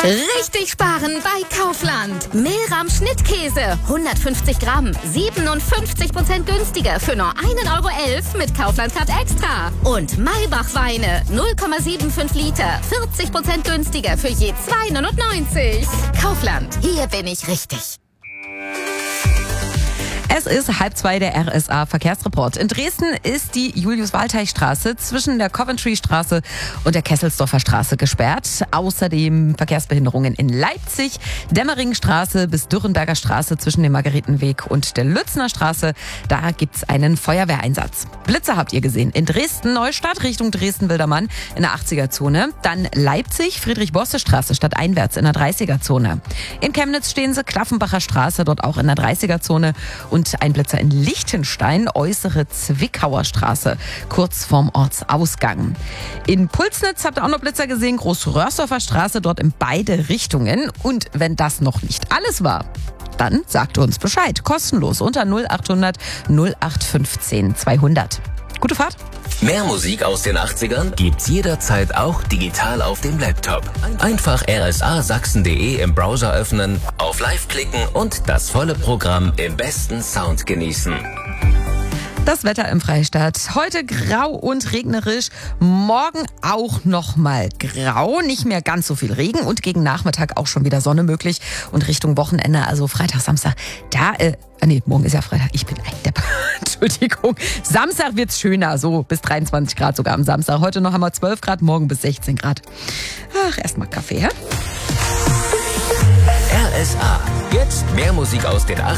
Richtig sparen bei Kaufland. Mehlrahm Schnittkäse, 150 Gramm, 57% günstiger für nur 1,11 € mit Kaufland Card Extra. Und Maybach Weine, 0,75 Liter, 40% günstiger für je 2,99 €. Kaufland, hier bin ich richtig. Es ist 1:30, der RSA-Verkehrsreport. In Dresden ist die Julius-Walteich-Straße zwischen der Coventry-Straße und der Kesselsdorfer Straße gesperrt. Außerdem Verkehrsbehinderungen in Leipzig, Demmering-Straße bis Dürrenberger Straße zwischen dem Margaretenweg und der Lützner Straße. Da gibt's einen Feuerwehreinsatz. Blitze habt ihr gesehen. In Dresden-Neustadt Richtung Dresden-Wildermann in der 80er-Zone. Dann Leipzig, Friedrich-Bosse-Straße stadteinwärts in der 30er-Zone. In Chemnitz stehen sie, Klaffenbacher Straße, dort auch in der 30er-Zone. Und ein Blitzer in Lichtenstein, äußere Zwickauer Straße, kurz vorm Ortsausgang. In Pulsnitz habt ihr auch noch Blitzer gesehen, Großröhrsdorfer Straße, dort in beide Richtungen. Und wenn das noch nicht alles war, dann sagt uns Bescheid. Kostenlos unter 0800 0815 200. Gute Fahrt. Mehr Musik aus den 80ern gibt's jederzeit auch digital auf dem Laptop. Einfach rsasachsen.de im Browser öffnen, auf Live klicken und das volle Programm im besten Sound genießen. Das Wetter im Freistaat. Heute grau und regnerisch. Morgen auch nochmal grau. Nicht mehr ganz so viel Regen und gegen Nachmittag auch schon wieder Sonne möglich. Und Richtung Wochenende, also Freitag, Samstag, morgen ist ja Freitag. Ich bin ein Depp. Entschuldigung. Samstag wird's schöner. So bis 23 Grad sogar am Samstag. Heute noch haben wir 12 Grad, morgen bis 16 Grad. Ach, erstmal Kaffee, ja? RSA. Jetzt mehr Musik aus den 80ern.